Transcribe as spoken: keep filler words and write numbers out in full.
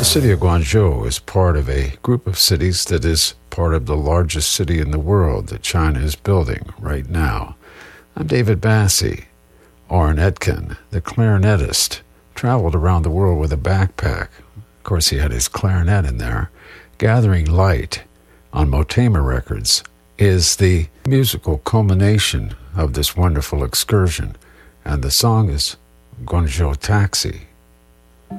The city of Guangzhou is part of a group of cities that is part of the largest city in the world that China is building right now. I'm David Bassi. Orrin Etkin, the clarinetist, traveled around the world with a backpack. Of course, he had his clarinet in there. Gathering Light on Motema Records is the musical culmination of this wonderful excursion, and the song is Guangzhou Taxi.